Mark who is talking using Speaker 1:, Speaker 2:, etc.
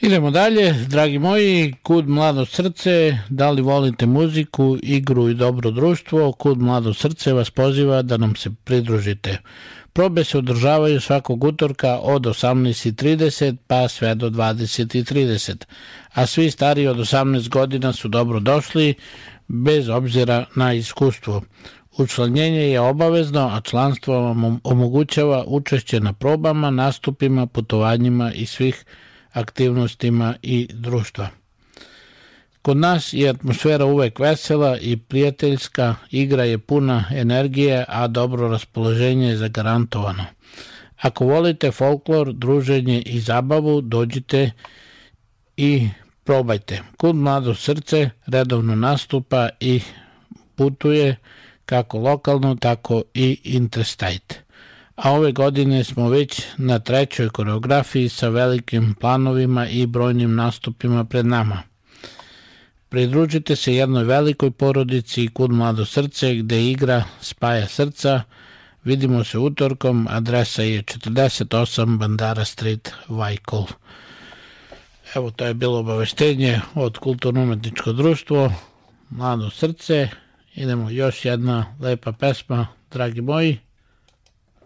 Speaker 1: Idemo dalje, dragi moji, Kud mlado srce, da li volite muziku, igru i dobro društvo, Kud mlado srce vas poziva da nam se pridružite. Probe se održavaju svakog utorka od 18:30 pa sve do 20:30, a svi stariji od 18 godina su dobro došli bez obzira na iskustvo. Učlanjenje je obavezno, a članstvo vam omogućava učešće na probama, nastupima, putovanjima i svih aktivnostima i društva. Kod nas je atmosfera uvek vesela i prijateljska, igra je puna energije, a dobro raspoloženje je zagarantovano. Ako volite folklor, druženje i zabavu, dođite i probajte. Kud mlado srce redovno nastupa i putuje kako lokalno, tako i interstate. A ove godine smo već na 3. koreografiji sa velikim planovima i brojnim nastupima pred nama. Pridružite se jednoj velikoj porodici Kud mlado srce gde igra spaja srca. Vidimo se utorkom, adresa je 48 Bandara Street, Vajkol. Evo, to je bilo obaveštenje od Kulturno-umetničko društvo Mlado srce. Idemo još jedna lepa pesma, dragi moji.